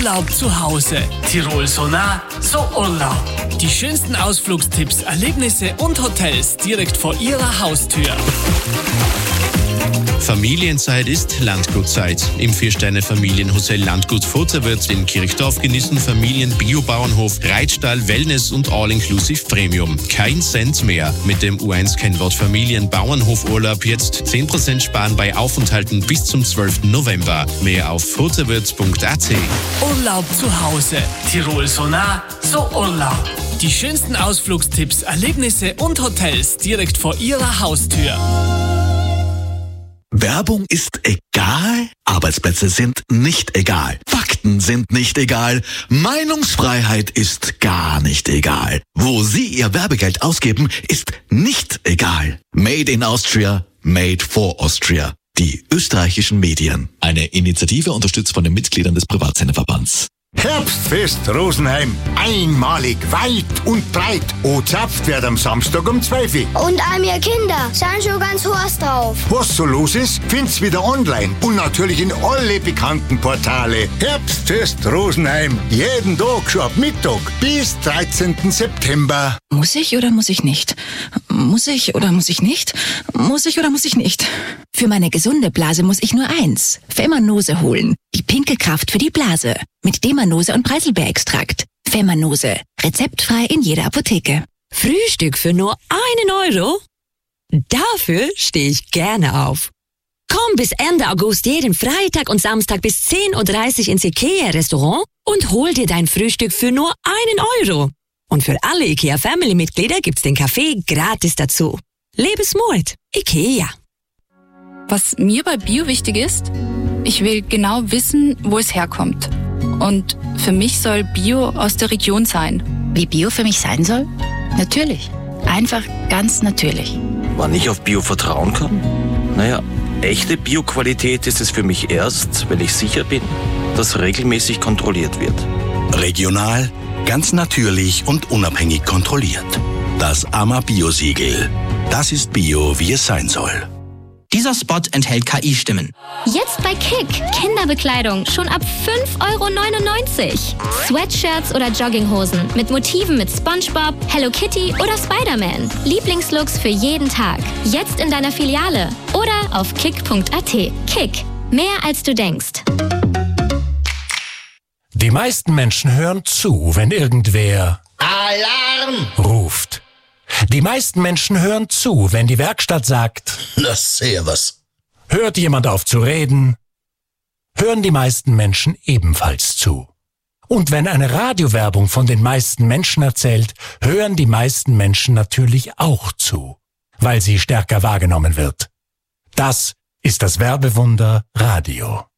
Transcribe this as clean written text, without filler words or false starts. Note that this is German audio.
Urlaub zu Hause. Tirol so nah, so Urlaub. Die schönsten Ausflugstipps, Erlebnisse und Hotels direkt vor Ihrer Haustür. Familienzeit ist Landgutzeit. Im 4-Sterne-Familienhotel Landgut Furtherwürth in Kirchdorf genießen Familien Biobauernhof, Reitstall, Wellness und All-Inclusive Premium. Kein Cent mehr. Mit dem U1-Kennwort Familienbauernhofurlaub jetzt 10% sparen bei Aufenthalten bis zum 12. November. Mehr auf furtherwürth.at. Urlaub zu Hause. Tirol so nah, so Urlaub. Die schönsten Ausflugstipps, Erlebnisse und Hotels direkt vor Ihrer Haustür. Werbung ist egal, Arbeitsplätze sind nicht egal, Fakten sind nicht egal, Meinungsfreiheit ist gar nicht egal. Wo Sie Ihr Werbegeld ausgeben, ist nicht egal. Made in Austria, made for Austria. Die österreichischen Medien. Eine Initiative unterstützt von den Mitgliedern des Privatsenderverbands. Herbstfest Rosenheim. Einmalig, weit und breit. O-Zapft wird am Samstag um 12 Uhr. Und all mir Kinder sind schon ganz heiß drauf. Was so los ist, find's wieder online und natürlich in alle bekannten Portale. Herbstfest Rosenheim. Jeden Tag schon ab Mittag bis 13. September. Muss ich oder muss ich nicht? Muss ich oder muss ich nicht? Muss ich oder muss ich nicht? Für meine gesunde Blase muss ich nur eins. Femanose holen. Die pinke Kraft für die Blase. Mit Demanose und Preiselbeerextrakt. Femanose. Rezeptfrei in jeder Apotheke. Frühstück für nur 1 Euro? Dafür stehe ich gerne auf. Komm bis Ende August jeden Freitag und Samstag bis 10.30 Uhr ins IKEA-Restaurant und hol dir dein Frühstück für nur 1 Euro. Und für alle IKEA-Family-Mitglieder gibt's den Kaffee gratis dazu. Lebensmut. IKEA. Was mir bei Bio wichtig ist, ich will genau wissen, wo es herkommt. Und für mich soll Bio aus der Region sein. Wie Bio für mich sein soll? Natürlich. Einfach ganz natürlich. Wann ich auf Bio vertrauen kann? Naja, echte Bio-Qualität ist es für mich erst, wenn ich sicher bin, dass regelmäßig kontrolliert wird. Regional, ganz natürlich und unabhängig kontrolliert. Das AMA-Bio-Siegel. Das ist Bio, wie es sein soll. Dieser Spot enthält KI-Stimmen. Jetzt bei Kick. Kinderbekleidung schon ab 5,99 €. Sweatshirts oder Jogginghosen mit Motiven mit SpongeBob, Hello Kitty oder Spider-Man. Lieblingslooks für jeden Tag. Jetzt in deiner Filiale oder auf kick.at. Kick. Mehr als du denkst. Die meisten Menschen hören zu, wenn irgendwer Alarm ruft. Die meisten Menschen hören zu, wenn die Werkstatt sagt, na servus. Hört jemand auf zu reden, hören die meisten Menschen ebenfalls zu. Und wenn eine Radiowerbung von den meisten Menschen erzählt, hören die meisten Menschen natürlich auch zu, weil sie stärker wahrgenommen wird. Das ist das Werbewunder Radio.